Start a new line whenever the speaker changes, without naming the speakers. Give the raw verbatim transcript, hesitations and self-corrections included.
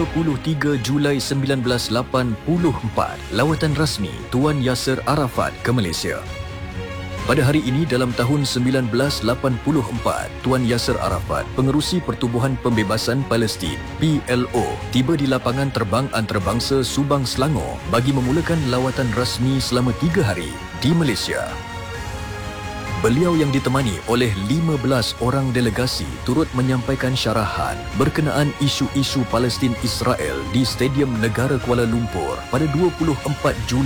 dua puluh tiga Julai seribu sembilan ratus lapan puluh empat, lawatan rasmi Tuan Yasser Arafat ke Malaysia. Pada hari ini dalam tahun seribu sembilan ratus lapan puluh empat, Tuan Yasser Arafat, pengerusi Pertubuhan Pembebasan Palestin P L O, tiba di lapangan terbang antarabangsa Subang, Selangor bagi memulakan lawatan rasmi selama tiga hari di Malaysia. Beliau yang ditemani oleh lima belas orang delegasi turut menyampaikan syarahan berkenaan isu-isu Palestin Israel di Stadium Negara Kuala Lumpur pada dua puluh empat Julai